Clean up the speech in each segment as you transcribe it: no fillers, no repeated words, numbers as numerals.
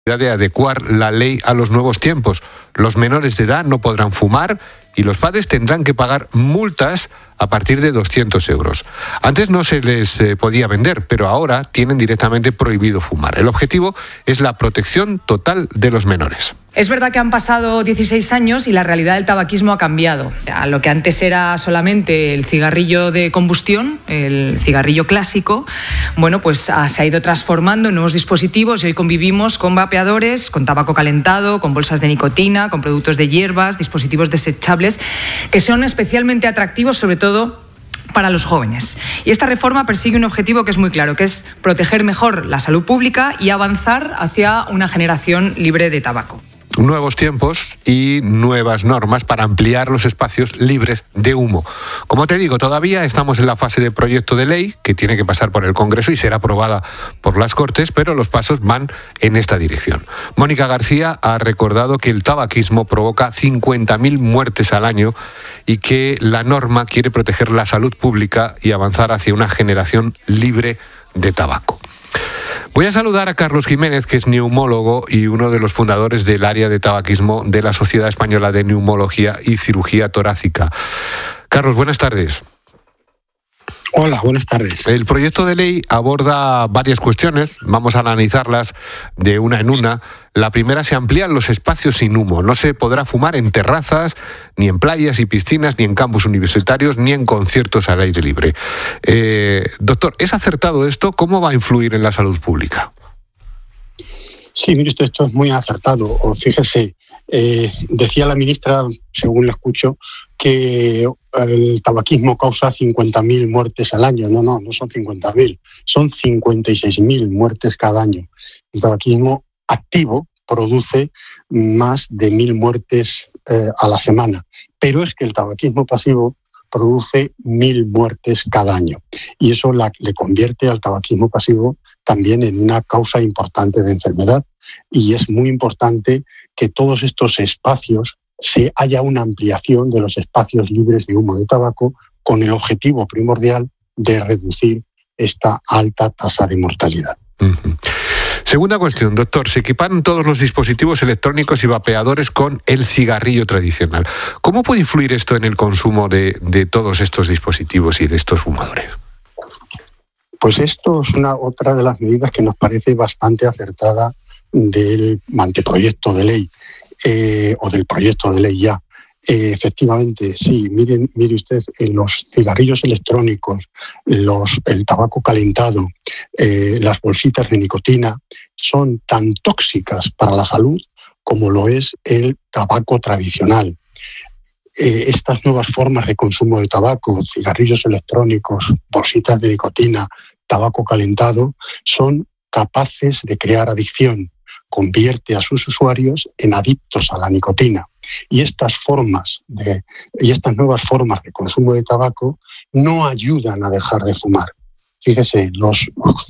de adecuar la ley a los nuevos tiempos. Los menores de edad no podrán fumar y los padres tendrán que pagar multas a partir de 200 euros. Antes no se les podía vender, pero ahora tienen directamente prohibido fumar. El objetivo es la protección total de los menores. Es verdad que han pasado 16 años y la realidad del tabaquismo ha cambiado. Lo que antes era solamente el cigarrillo de combustión, el cigarrillo clásico, pues se ha ido transformando en nuevos dispositivos y hoy convivimos con vapeadores, con tabaco calentado, con bolsas de nicotina, con productos de hierbas, dispositivos desechables que son especialmente atractivos, sobre todo para los jóvenes. Y esta reforma persigue un objetivo que es muy claro, que es proteger mejor la salud pública y avanzar hacia una generación libre de tabaco. Nuevos tiempos y nuevas normas para ampliar los espacios libres de humo. Como te digo, todavía estamos en la fase de proyecto de ley que tiene que pasar por el Congreso y será aprobada por las Cortes, pero los pasos van en esta dirección. Mónica García ha recordado que el tabaquismo provoca 50.000 muertes al año y que la norma quiere proteger la salud pública y avanzar hacia una generación libre de tabaco. Voy a saludar a Carlos Jiménez, que es neumólogo y uno de los fundadores del área de tabaquismo de la Sociedad Española de Neumología y Cirugía Torácica. Carlos, buenas tardes. Hola, buenas tardes. El proyecto de ley aborda varias cuestiones, vamos a analizarlas de una en una. La primera, se amplían los espacios sin humo. No se podrá fumar en terrazas, ni en playas y piscinas, ni en campus universitarios, ni en conciertos al aire libre. Doctor, ¿es acertado esto? ¿Cómo va a influir en la salud pública? Sí, mire usted, esto es muy acertado. Fíjese, decía la ministra, según la escucho, que el tabaquismo causa 50.000 muertes al año. No son 50.000, son 56.000 muertes cada año. El tabaquismo activo produce más de 1.000 muertes a la semana, pero es que el tabaquismo pasivo produce 1.000 muertes cada año y eso le convierte al tabaquismo pasivo también en una causa importante de enfermedad, y es muy importante que todos estos espacios haya una ampliación de los espacios libres de humo de tabaco con el objetivo primordial de reducir esta alta tasa de mortalidad. Uh-huh. Segunda cuestión, doctor, se equipan todos los dispositivos electrónicos y vapeadores con el cigarrillo tradicional. ¿Cómo puede influir esto en el consumo de todos estos dispositivos y de estos fumadores? Pues esto es otra de las medidas que nos parece bastante acertada del anteproyecto de ley o del proyecto de ley ya. Efectivamente, sí, mire usted, los cigarrillos electrónicos, el tabaco calentado, las bolsitas de nicotina son tan tóxicas para la salud como lo es el tabaco tradicional. Estas nuevas formas de consumo de tabaco, cigarrillos electrónicos, bolsitas de nicotina, tabaco calentado, son capaces de crear adicción, convierte a sus usuarios en adictos a la nicotina. Y estas nuevas formas de consumo de tabaco no ayudan a dejar de fumar. Fíjese, los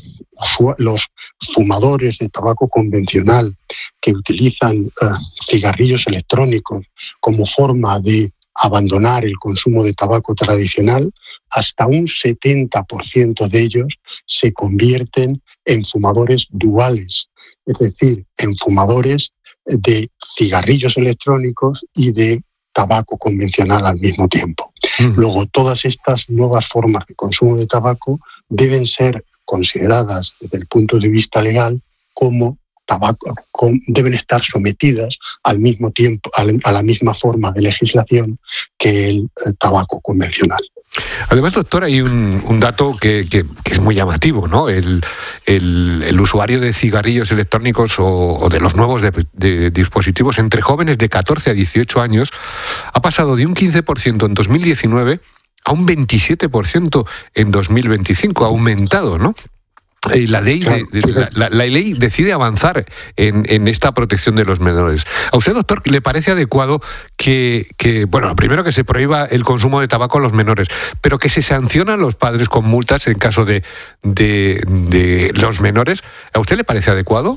fumadores de tabaco convencional que utilizan cigarrillos electrónicos como forma de abandonar el consumo de tabaco tradicional, hasta un 70% de ellos se convierten en fumadores duales, es decir, en fumadores de cigarrillos electrónicos y de tabaco convencional al mismo tiempo. Luego, todas estas nuevas formas de consumo de tabaco deben ser consideradas desde el punto de vista legal como tabaco, deben estar sometidas al mismo tiempo a la misma forma de legislación que el tabaco convencional. Además, doctor, hay un dato que es muy llamativo, ¿no? El usuario de cigarrillos electrónicos o de los nuevos de dispositivos entre jóvenes de 14 a 18 años ha pasado de un 15% en 2019 a un 27% en 2025. Ha aumentado, ¿¿no? La ley decide avanzar en esta protección de los menores. ¿A usted, doctor, le parece adecuado que primero que se prohíba el consumo de tabaco a los menores, pero que se sancionan los padres con multas en caso de los menores? ¿A usted le parece adecuado?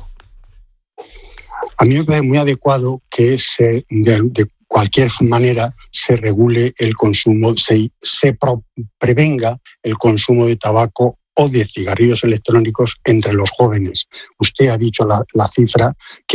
A mí me parece muy adecuado que de cualquier manera se regule el consumo, se prevenga el consumo de tabaco o de cigarrillos electrónicos entre los jóvenes. Usted ha dicho la cifra que